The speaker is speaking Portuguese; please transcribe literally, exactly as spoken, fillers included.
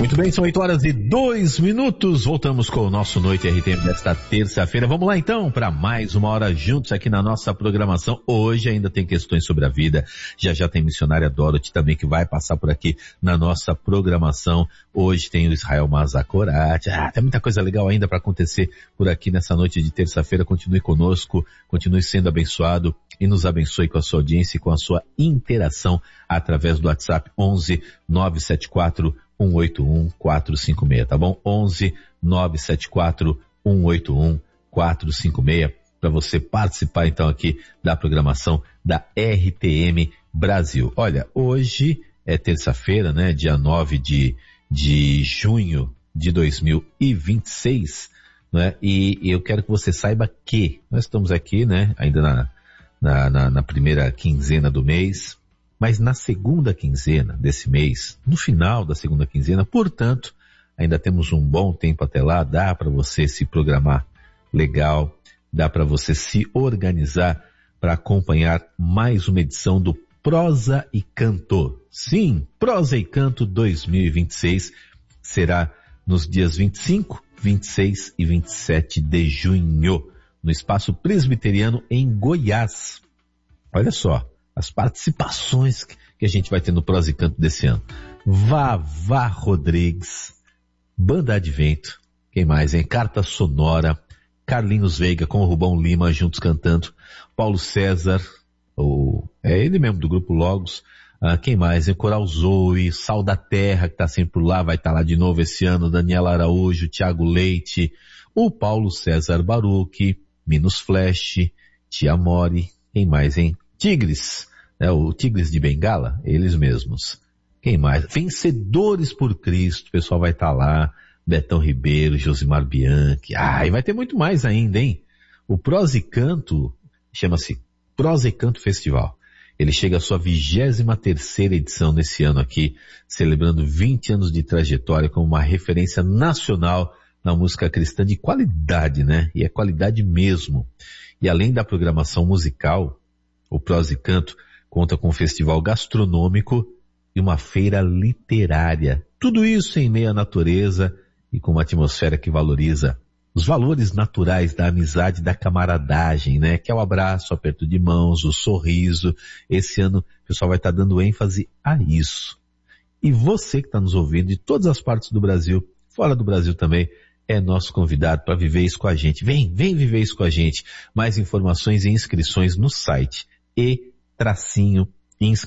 Muito bem, são oito horas e dois minutos. Voltamos com o nosso Noite R T M desta terça-feira. Vamos lá então para mais uma hora juntos aqui na nossa programação. Hoje ainda tem questões sobre a vida. Já já tem missionária Dorothy também que vai passar por aqui na nossa programação. Hoje tem o Israel Mazakorati. Ah, tem muita coisa legal ainda para acontecer por aqui nessa noite de terça-feira. Continue conosco, continue sendo abençoado e nos abençoe com a sua audiência e com a sua interação através do WhatsApp onze nove sete quatro um oito um quatro cinco seis, tá bom? onze nove sete quatro um oito um quatro cinco seis para você participar então aqui da programação da R T M Brasil. Olha, hoje é terça-feira, né? Dia nove de, de junho de dois mil e vinte e seis, né? E eu quero que você saiba que nós estamos aqui, né? Ainda na, na, na, na primeira quinzena do mês, mas na segunda quinzena desse mês, no final da segunda quinzena, portanto, ainda temos um bom tempo até lá, dá para você se programar legal, dá para você se organizar para acompanhar mais uma edição do Prosa e Canto. Sim, Prosa e Canto dois mil e vinte e seis será nos dias vinte e cinco, vinte e seis e vinte e sete de junho, no Espaço Presbiteriano em Goiás. Olha só as participações que a gente vai ter no Prosa e Canto desse ano. Vavá Rodrigues, Banda Advento, quem mais, hein? Carta Sonora, Carlinhos Veiga com o Rubão Lima juntos cantando, Paulo César, o, é ele mesmo do Grupo Logos, ah, quem mais, hein? Coral Zoe, Sal da Terra, que tá sempre por lá, vai estar tá lá de novo esse ano, Daniela Araújo, Thiago Leite, o Paulo César Baruch, Minos Flash, Tia Mori, quem mais, hein? Tigres, né, o Tigres de Bengala, eles mesmos. Quem mais? Vencedores por Cristo, o pessoal vai estar tá lá, Betão Ribeiro, Josimar Bianchi, ah, e vai ter muito mais ainda, hein? O Prosa e Canto, chama-se Prosa e Canto Festival. Ele chega à sua vigésima terceira edição nesse ano aqui, celebrando vinte anos de trajetória como uma referência nacional na música cristã de qualidade, né? E é qualidade mesmo. E além da programação musical, o Prosa e Canto conta com um festival gastronômico e uma feira literária. Tudo isso em meio à natureza e com uma atmosfera que valoriza os valores naturais da amizade, da camaradagem, né? Que é o abraço, o aperto de mãos, o sorriso. Esse ano o pessoal vai estar dando ênfase a isso. E você que está nos ouvindo de todas as partes do Brasil, fora do Brasil também, é nosso convidado para viver isso com a gente. Vem, vem viver isso com a gente. Mais informações e inscrições no site e tracinho